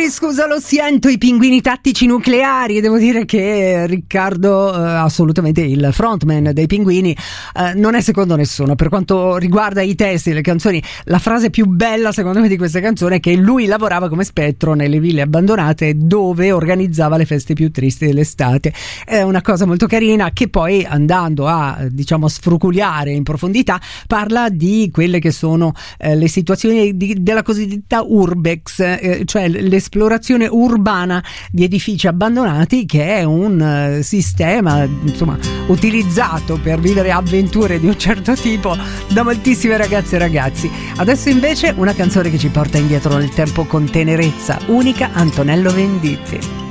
signori, scusa, lo sento, i pinguini tattici nucleari. Devo dire che Riccardo, assolutamente il frontman dei Pinguini, non è secondo nessuno. Per quanto riguarda i testi e le canzoni, la frase più bella secondo me di questa canzone è che lui lavorava come spettro nelle ville abbandonate dove organizzava le feste più tristi dell'estate. È una cosa molto carina che poi, andando a sfruculiare in profondità, parla di quelle che sono le situazioni della cosiddetta urbex, cioè l'esplorazione urbana di edifici abbandonati, che è un sistema utilizzato per vivere avventure di un certo tipo da moltissime ragazze e ragazzi. Adesso invece una canzone che ci porta indietro nel tempo con tenerezza, unica, Antonello Venditti.